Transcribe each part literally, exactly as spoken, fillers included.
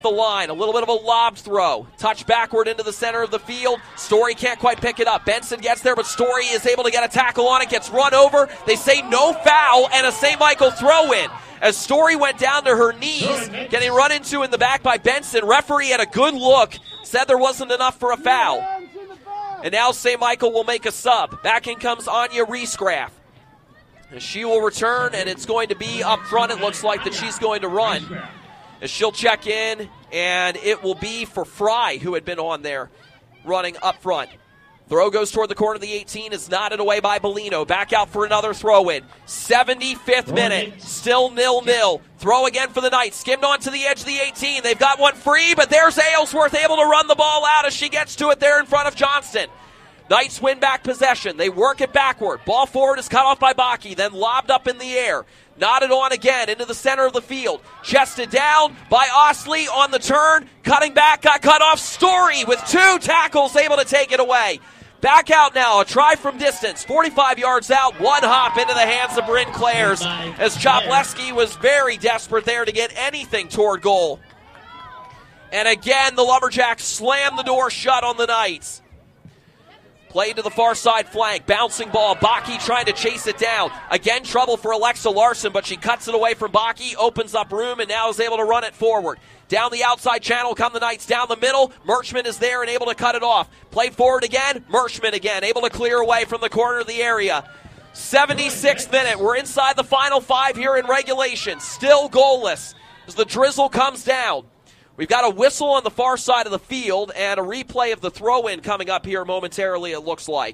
the line, a little bit of a lob throw, touch backward into the center of the field. Story can't quite pick it up. Benson gets there, but Story is able to get a tackle on it, gets run over. They say no foul and a Saint Michael throw in. As Story went down to her knees, getting run into in the back by Benson. Referee had a good look, said there wasn't enough for a foul. And now Saint Michael will make a sub. Back in comes Anya Riesgraff. She will return, and it's going to be up front. It looks like that she's going to run. As she'll check in, and it will be for Fry, who had been on there, running up front. Throw goes toward the corner of the eighteen, is knotted away by Bellino. Back out for another throw-in. seventy-fifth minute, still nil-nil. Throw again for the Knights, skimmed onto the edge of the eighteen. They've got one free, but there's Aylesworth able to run the ball out as she gets to it there in front of Johnston. Knights win back possession. They work it backward. Ball forward is cut off by Baki, then lobbed up in the air. Knotted on again into the center of the field. Chested down by Osley on the turn. Cutting back, got cut off. Story with two tackles able to take it away. Back out now, a try from distance. forty-five yards out, one hop into the hands of Bryn Clares as Chopleski was very desperate there to get anything toward goal. And again, the Lumberjacks slam the door shut on the Knights. Played to the far side flank, bouncing ball. Baki trying to chase it down. Again, trouble for Alexa Larson, but she cuts it away from Baki, opens up room, and now is able to run it forward. Down the outside channel come the Knights. Down the middle, Merchman is there and able to cut it off. Play forward again, Merchman again, able to clear away from the corner of the area. seventy-sixth minute, we're inside the final five here in regulation. Still goalless as the drizzle comes down. We've got a whistle on the far side of the field and a replay of the throw-in coming up here momentarily, it looks like.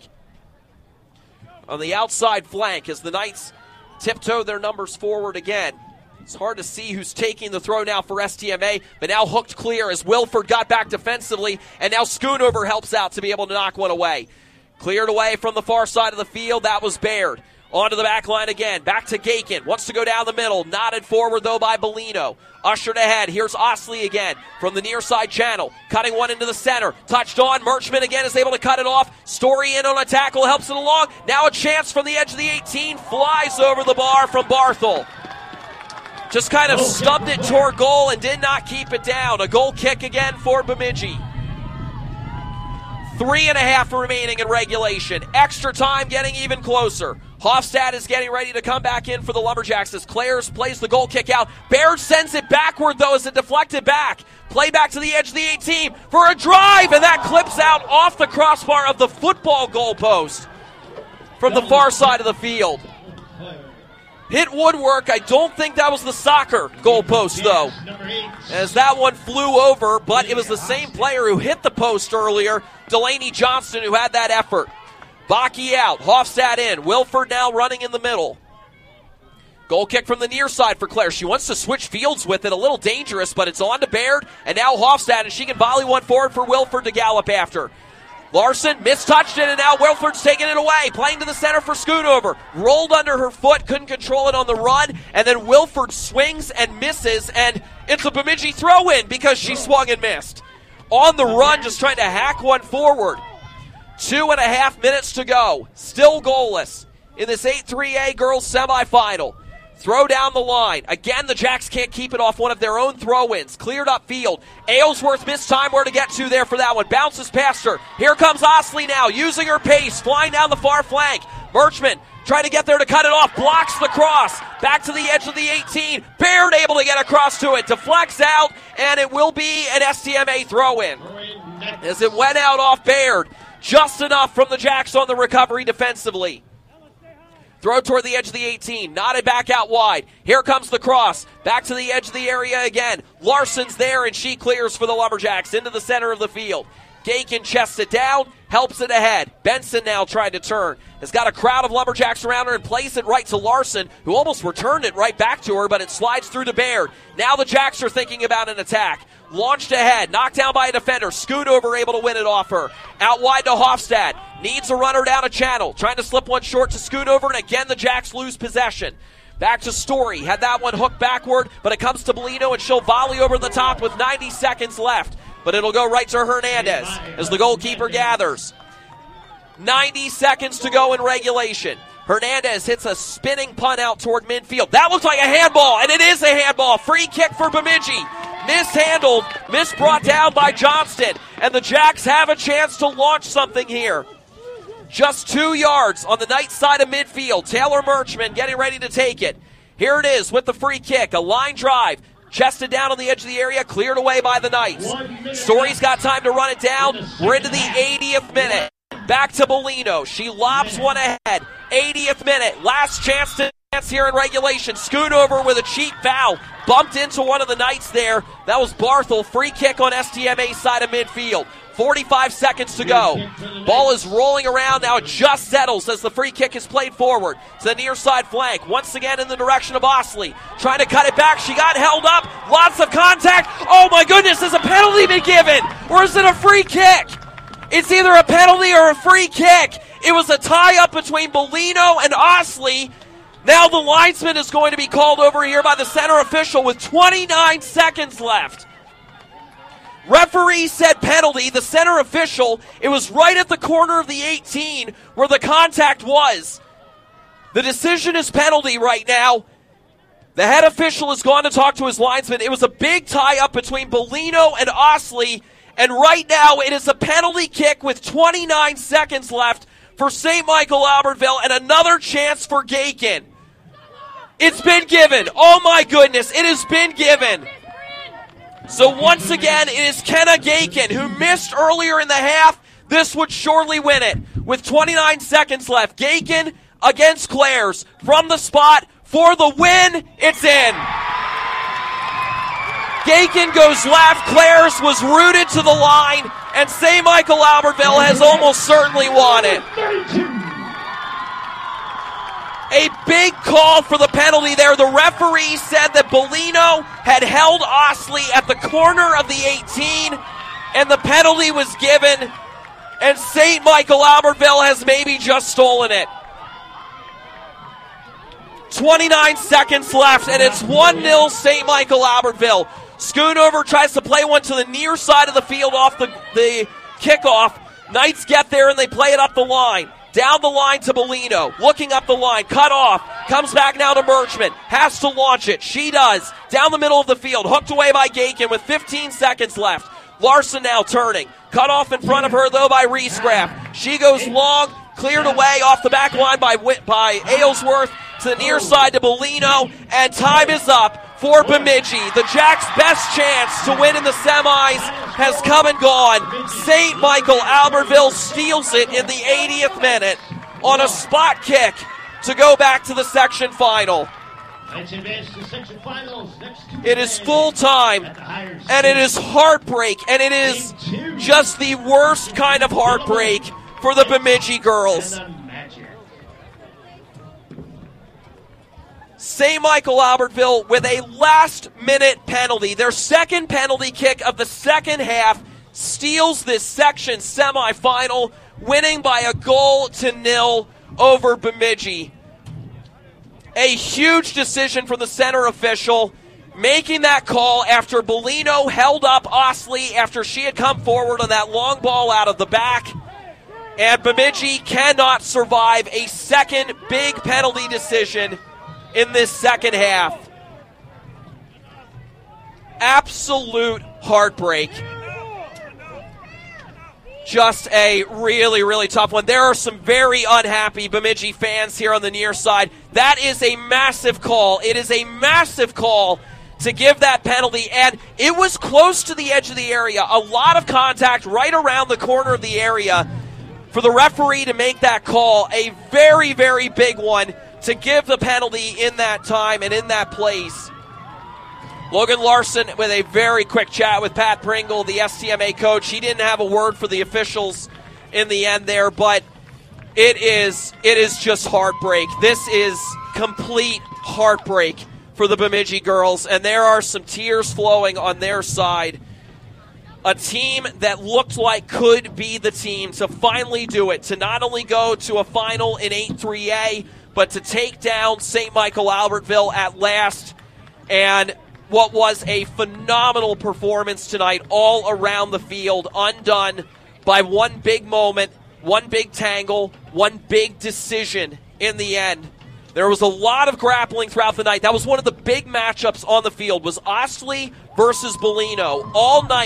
On the outside flank as the Knights tiptoe their numbers forward again. It's hard to see who's taking the throw now for S T M A, but now hooked clear as Wilford got back defensively, and now Schoonover helps out to be able to knock one away. Cleared away from the far side of the field, that was Baird. Onto the back line again, back to Gakin, wants to go down the middle, knotted forward though by Bellino. Ushered ahead, here's Osley again from the near side channel, cutting one into the center, touched on, Merchman again is able to cut it off, Story in on a tackle, helps it along, now a chance from the edge of the eighteen, flies over the bar from Barthel. Just kind of stubbed it toward goal and did not keep it down. A goal kick again for Bemidji. Three and a half remaining in regulation. Extra time getting even closer. Hofstad is getting ready to come back in for the Lumberjacks as Clares plays the goal kick out. Baird sends it backward, though, as it deflected back. Play back to the edge of the eighteen for a drive, and that clips out off the crossbar of the football goalpost from the far side of the field. Hit woodwork. I don't think that was the soccer goalpost, though, as that one flew over, but it was the same player who hit the post earlier, Delaney Johnston, who had that effort. Baki out, Hofstad in, Wilford now running in the middle. Goal kick from the near side for Claire. She wants to switch fields with it, a little dangerous, but it's on to Baird, and now Hofstad, and she can volley one forward for Wilford to gallop after. Larson mistouched it, and now Wilford's taking it away, playing to the center for Schoonover. Rolled under her foot, couldn't control it on the run, and then Wilford swings and misses, and it's a Bemidji throw-in because she swung and missed. On the run, just trying to hack one forward. Two and a half minutes to go. Still goalless in this eight three A girls semifinal. Throw down the line. Again, the Jacks can't keep it off one of their own throw-ins. Cleared up field. Aylesworth missed time where to get to there for that one. Bounces past her. Here comes Osley now, using her pace, flying down the far flank. Birchman trying to get there to cut it off. Blocks the cross. Back to the edge of the eighteen. Baird able to get across to it. Deflects out, and it will be an S T M A throw-in. As it went out off Baird. Just enough from the Jacks on the recovery defensively. Throw toward the edge of the eighteen. Knotted back out wide. Here comes the cross. Back to the edge of the area again. Larson's there, and she clears for the Lumberjacks into the center of the field. Gakin chests it down, helps it ahead. Benson now trying to turn. Has got a crowd of Lumberjacks around her and plays it right to Larson, who almost returned it right back to her, but it slides through to Baird. Now the Jacks are thinking about an attack. Launched ahead, knocked down by a defender. Schoonover able to win it off her. Out wide to Hofstad. Needs a runner down a channel. Trying to slip one short to Schoonover, and again the Jacks lose possession. Back to Story. Had that one hooked backward, but it comes to Bellino, and she'll volley over the top with ninety seconds left. But it'll go right to Hernandez as the goalkeeper gathers. ninety seconds to go in regulation. Hernandez hits a spinning punt out toward midfield. That looks like a handball, and it is a handball. Free kick for Bemidji. mishandled, misbrought down by Johnston. And the Jacks have a chance to launch something here. Just two yards on the Knights side of midfield. Taylor Murchman getting ready to take it. Here it is with the free kick. A line drive. Chested down on the edge of the area. Cleared away by the Knights. Story's got time to run it down. We're into the eightieth minute. Back to Bellino. She lobs one ahead. eightieth minute. Last chance to dance here in regulation. Schoonover with a cheap foul. Bumped into one of the Knights there. That was Barthel. Free kick on S T M A side of midfield. forty-five seconds to go. Ball is rolling around now. It just settles as the free kick is played forward to the near side flank. Once again in the direction of Osley. Trying to cut it back. She got held up. Lots of contact. Oh my goodness, has a penalty been given? Or is it a free kick? It's either a penalty or a free kick. It was a tie-up between Bellino and Osley. Now the linesman is going to be called over here by the center official with twenty-nine seconds left. Referee said penalty. The center official, it was right at the corner of the eighteen where the contact was. The decision is penalty right now. The head official has gone to talk to his linesman. It was a big tie-up between Bellino and Osley. And right now, it is a penalty kick with twenty-nine seconds left for Saint Michael Albertville and another chance for Gakin. It's been given. Oh my goodness, it has been given. So once again, it is Kenna Gakin, who missed earlier in the half. This would surely win it. With twenty-nine seconds left, Gakin against Clares from the spot for the win. It's in. Gakin goes left. Clares was rooted to the line, and Saint Michael Albertville has almost certainly won it. A big call for the penalty there. The referee said that Bellino had held Osley at the corner of the eighteen, and the penalty was given, and Saint Michael Albertville has maybe just stolen it. twenty-nine seconds left, and it's one nil Saint Michael Albertville. Schoonover tries to play one to the near side of the field off the, the kickoff. Knights get there and they play it up the line. Down the line to Bellino. Looking up the line. Cut off. Comes back now to Murchman. Has to launch it. She does. Down the middle of the field. Hooked away by Gakin with fifteen seconds left. Larson now turning. Cut off in front of her though by Reescraft. She goes long. Cleared away off the back line by, by Aylesworth. To the near side to Bellino. And time is up for Bemidji. The Jacks' best chance to win in the semis has come and gone. Saint Michael Albertville steals it in the eightieth minute on a spot kick to go back to the section final. It is full time, and it is heartbreak, and it is just the worst kind of heartbreak for the Bemidji girls. Saint Michael Albertville with a last-minute penalty. Their second penalty kick of the second half steals this section semifinal, winning by a goal to nil over Bemidji. A huge decision from the center official, making that call after Bellino held up Osley after she had come forward on that long ball out of the back. And Bemidji cannot survive a second big penalty decision in this second half. Absolute heartbreak. Just a really, really tough one. There are some very unhappy Bemidji fans here on the near side. That is a massive call. It is a massive call to give that penalty, and it was close to the edge of the area. A lot of contact right around the corner of the area for the referee to make that call. A very, very big one to give the penalty in that time and in that place. Logan Larson with a very quick chat with Pat Pringle, the S T M A coach. He didn't have a word for the officials in the end there, but it is it is just heartbreak. This is complete heartbreak for the Bemidji girls, and there are some tears flowing on their side. A team that looked like could be the team to finally do it, to not only go to a final in eight three A, but to take down Saint Michael Albertville at last. And what was a phenomenal performance tonight all around the field, undone by one big moment, one big tangle, one big decision in the end. There was a lot of grappling throughout the night. That was one of the big matchups on the field, was Ostley versus Bellino all night.